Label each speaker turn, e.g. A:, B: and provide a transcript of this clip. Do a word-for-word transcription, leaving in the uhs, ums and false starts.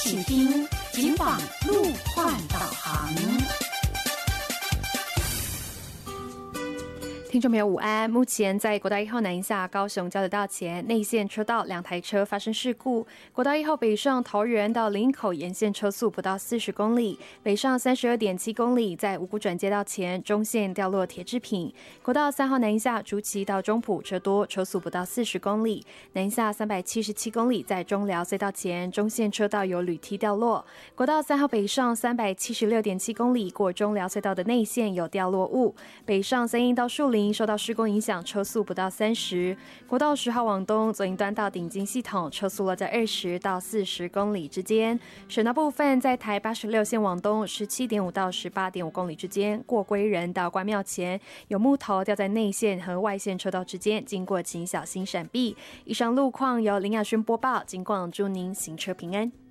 A: 请听警广路况导航。
B: 听众朋友午安，目前在国道一号南下高雄交流道前内线车道两台车发生事故，国道一号北上桃园到林口沿线车速不到四十公里，北上 三十二点七公里，在五股转接道前中线掉落铁制品。国道三号南下竹崎到中埔车多，车速不到四十公里，南下三百七十七公里，在中寮隧道前中线车道有铝梯掉落。国道三号北上 三百七十六点七公里，过中寮隧道的内线有掉落物，北上三鹰到树林受到施工影响，车速不到三十。国道十号往东左营端到顶金系统，车速落在二十到四十公里之间。省道部分在台八十六线往东 十七点五到十八点五公里之间，过归仁到关庙前有木头掉在内线和外线车道之间，经过请小心闪避。以上路况由林雅轩播报，警广祝您行车平安。